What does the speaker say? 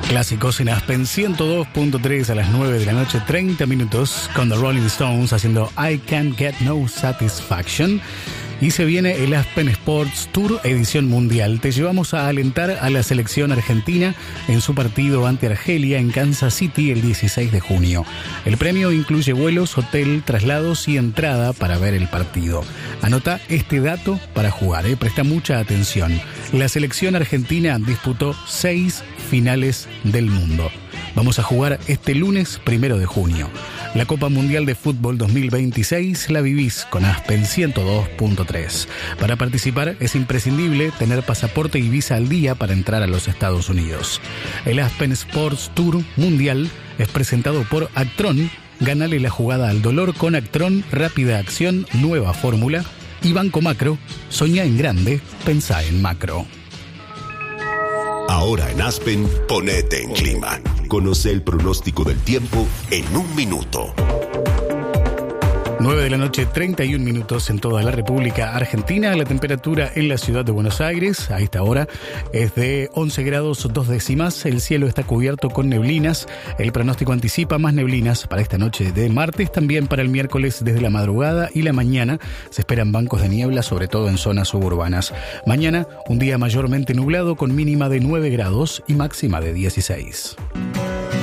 Clásicos en Aspen 102.3 a las 9 de la noche, 30 minutos, con The Rolling Stones haciendo I Can't Get No Satisfaction. Y se viene el Aspen Sports Tour edición mundial. Te llevamos a alentar a la selección argentina en su partido ante Argelia en Kansas City el 16 de junio. El premio incluye vuelos, hotel, traslados y entrada para ver el partido. Anota este dato para jugar, presta mucha atención. La selección argentina disputó 6 finales del mundo. Vamos a jugar este lunes 1 de junio. La Copa Mundial de Fútbol 2026 la vivís con Aspen 102.3. Para participar es imprescindible tener pasaporte y visa al día para entrar a los Estados Unidos. El Aspen Sports Tour Mundial es presentado por Actron. Ganale la jugada al dolor con Actron, rápida acción, nueva fórmula. Y Banco Macro, soñá en grande, pensá en macro. Ahora en Aspen, ponete en clima. Conoce el pronóstico del tiempo en un minuto. 9 de la noche, 31 minutos en toda la República Argentina. La temperatura en la ciudad de Buenos Aires a esta hora es de 11 grados 2 décimas. El cielo está cubierto con neblinas. El pronóstico anticipa más neblinas para esta noche de martes. También para el miércoles desde la madrugada y la mañana se esperan bancos de niebla, sobre todo en zonas suburbanas. Mañana un día mayormente nublado con mínima de 9 grados y máxima de 16.